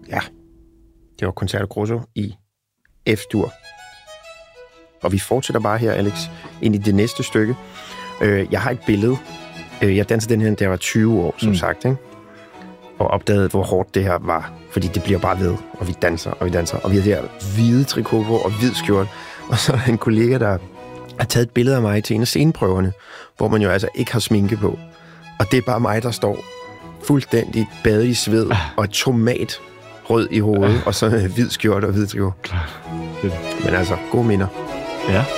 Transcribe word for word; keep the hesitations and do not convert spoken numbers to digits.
Ja, det var Concerto Grosso i F-dur. Og vi fortsætter bare her, Alex, ind i det næste stykke. Øh, jeg har et billede. Øh, jeg dansede den her, da jeg var tyve år, som mm. sagt, ikke? Og opdagede, hvor hårdt det her var. Fordi det bliver bare ved, og vi danser, og vi danser. Og vi har det her hvide trikot på, og hvid skjort. Og så er der en kollega, der har taget et billede af mig til en af sceneprøverne, hvor man jo altså ikke har sminke på. Og det er bare mig, der står fuldstændig badet i sved, og tomat rød i hovedet, og så hvid skjort og hvid trikot. Men altså, gode minder. Ja.